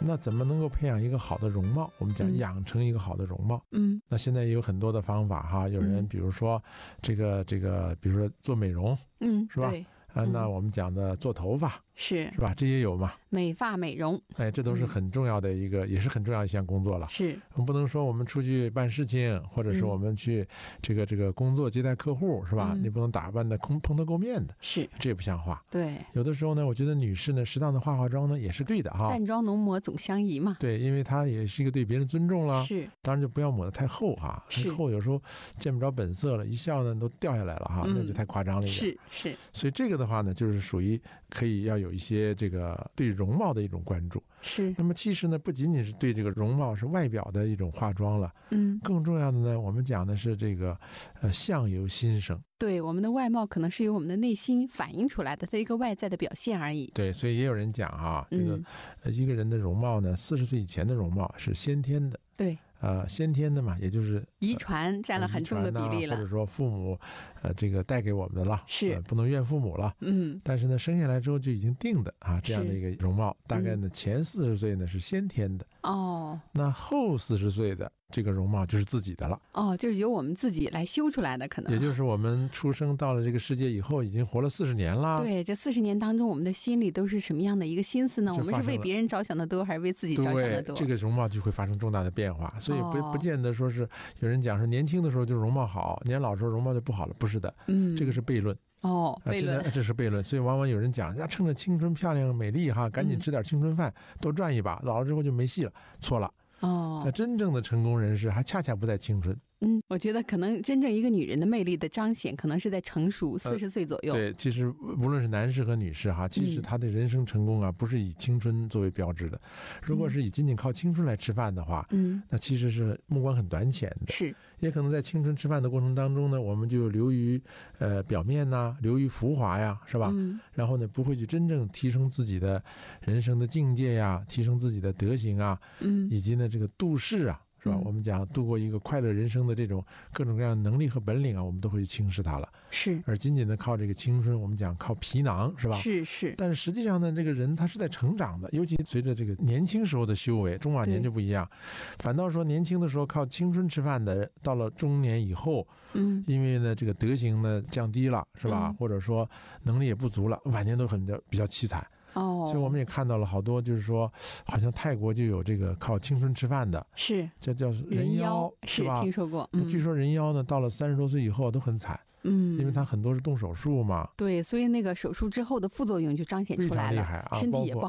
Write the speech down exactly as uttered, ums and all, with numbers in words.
那怎么能够培养一个好的容貌？我们讲养成一个好的容貌。 嗯， 那现在也有很多的方法哈，有人比如说这个这个，比如说做美容， 嗯， 是吧？ 对啊，那我们讲的做头发是是吧？这也有嘛， 美发美容， 哎，这都是很重要的一个，嗯、也是很重要的一项工作了。 是我们不能说我们出去办事情，或者是我们去这个这个工作接待客户，是吧？嗯、你不能打扮的蓬蓬头垢面的， 是这也不像话。 对， 有的时候呢，我觉得女士呢，适当的化化妆呢，也是对的哈。 淡妆浓抹总相宜嘛。 对，因为它也是一个对别人尊重了。 是， 当然就不要抹得太厚哈，太厚有时候见不着本色了，一笑呢都掉下来了哈，嗯、那就太夸张了一点。 是是， 所以这个的话呢，就是属于可以要有一些这个对容貌的一种关注。 是。 那么其实呢，不仅仅是对这个容貌是外表的一种化妆了， 嗯， 更重要的呢，我们讲的是这个呃相由心生。 对，我们的外貌可能是由我们的内心反映出来的，它一个外在的表现而已。 对，所以也有人讲哈，这个、嗯、一个人的容貌呢，四十岁以前的容貌是先天的。 对。 呃，先天的嘛，也就是遗传占了很重的比例了， 呃啊、或者说父母，呃，这个带给我们的了， 是、 呃、不能怨父母了。 嗯， 但是呢，生下来之后就已经定的啊，这样的一个容貌，大概呢、嗯、前四十岁呢是先天的哦， 那后四十岁的这个容貌就是自己的了。 哦，就是由我们自己来修出来的，可能也就是我们出生到了这个世界以后，已经活了四十年了。 对，这四十年当中，我们的心里都是什么样的一个心思呢？我们是为别人着想的多，还是为自己着想的多？ 对，这个容貌就会发生重大的变化，所以不、 哦、 不见得说是有人讲说年轻的时候就容貌好，年老时候容貌就不好了，不是的， 嗯， 这个是悖论。 哦，悖论， 啊、这是悖论，所以往往有人讲，呀，趁着青春漂亮美丽哈，赶紧吃点青春饭，嗯、多赚一把，老了之后就没戏了，错了。 哦， 那真正的成功人士还恰恰不在青春。 嗯，我觉得可能真正一个女人的魅力的彰显，可能是在成熟四十岁左右、 呃。对，其实无论是男士和女士哈，其实他的人生成功啊，不是以青春作为标志的。如果是以仅仅靠青春来吃饭的话，嗯，那其实是目光很短浅的。 是， 也可能在青春吃饭的过程当中呢，我们就流于呃表面呐、啊，流于浮华呀，是吧？嗯。然后呢，不会去真正提升自己的人生的境界呀，提升自己的德行啊，嗯，以及呢这个度世啊。是吧？我们讲度过一个快乐人生的这种各种各样的能力和本领啊，我们都会去轻视它了。 是， 而仅仅的靠这个青春，我们讲靠皮囊，是吧？ 是是。 但是实际上呢，这个人他是在成长的，尤其随着这个年轻时候的修为，中晚年就不一样。反倒说年轻的时候靠青春吃饭的，到了中年以后，嗯，因为呢这个德行呢降低了，是吧？嗯、或者说能力也不足了，晚年都很比较凄惨。 哦， 所以我们也看到了好多，就是说，好像泰国就有这个靠青春吃饭的， 是， 这叫人妖， 是吧？ 听说过。嗯、 据说人妖呢，到了三十多岁以后都很惨，嗯，因为他很多是动手术嘛。 对，所以那个手术之后的副作用就彰显出来了， 非常厉害啊， 身体也不